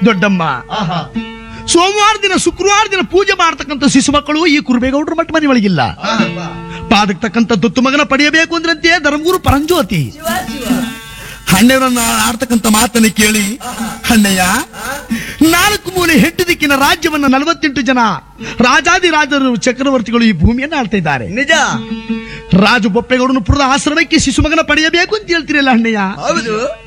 ದೊಡ್ಡಮ್ಮ, ಸೋಮವಾರ ದಿನ ಶುಕ್ರವಾರ ದಿನ ಪೂಜೆ ಮಾಡ್ತಕ್ಕಂಥ ಶಿಶು ಮಕ್ಕಳು ಈ ಕುರುಬೇಗೌಡರ ಮಠ ಮನೆ ಒಳಗಿಲ್ಲ. ಪಾದಕ್ಕೆ ತಕ್ಕಂಥ ದೊತ್ತು ಮಗನ ಪಡೆಯಬೇಕು ಅಂದ್ರಂತೆ ಧರ್ಮಗುರು ಪರಂಜ್ಯೋತಿ ಹಣ್ಣೆಯವರನ್ನ ಆಡ್ತಕ್ಕಂಥ ಮಾತನ್ನು ಕೇಳಿ, ಅಣ್ಣಯ್ಯ, 4 ಮೂಲೆ ಹೆಟ್ಟು ದಿಕ್ಕಿನ ರಾಜ್ಯವನ್ನ 48 ಜನ ರಾಜಾದಿರಾಜರು ಚಕ್ರವರ್ತಿಗಳು ಈ ಭೂಮಿಯನ್ನು ಆಳ್ತಾ ಇದ್ದಾರೆ. ನಿಜ. ರಾಜು ಬೊಪ್ಪೇಗೌಡನ ಪುರದ ಆಶ್ರಮಕ್ಕೆ ಶಿಶು ಮಗನ ಪಡೆಯಬೇಕು ಅಂತ ಹೇಳ್ತೀರಲ್ಲ ಅಣ್ಣಯ್ಯ. ಹೌದು.